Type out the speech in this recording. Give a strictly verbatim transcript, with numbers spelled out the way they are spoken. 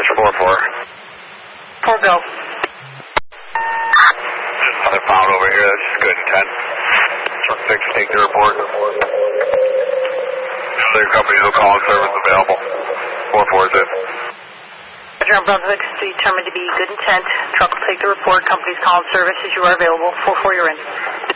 Dispatch four four. four go. Just another pound over here. That's good intent. Truck six, take the report. Other companies will call and service available. four four is it. Roger, on Bravo six, determined to be good intent. Truck will take the report. Company's call and service as you are available. four four, you're in.